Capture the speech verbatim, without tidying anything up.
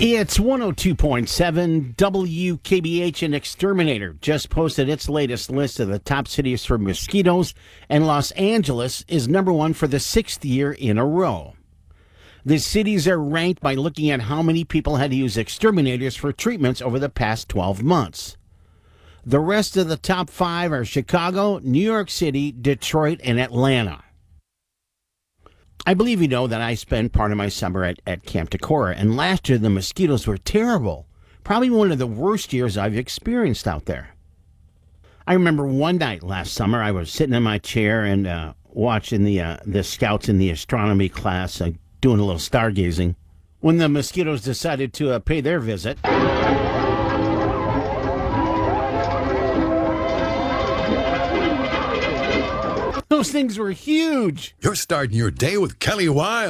It's one oh two point seven W K B H. An exterminator just posted its latest list of the top cities for mosquitoes, and Los Angeles is number one for the sixth year in a row. The cities are ranked by looking at how many people had to use exterminators for treatments over the past twelve months. The rest of the top five are Chicago, New York City, Detroit, and Atlanta. I believe you know that I spent part of my summer at, at Camp Decorah, and last year the mosquitoes were terrible. Probably one of the worst years I've experienced out there. I remember one night last summer I was sitting in my chair and uh, watching the uh, the scouts in the astronomy class uh, doing a little stargazing when the mosquitoes decided to uh, pay their visit. Those things were huge. You're starting your day with Kelly Wilde.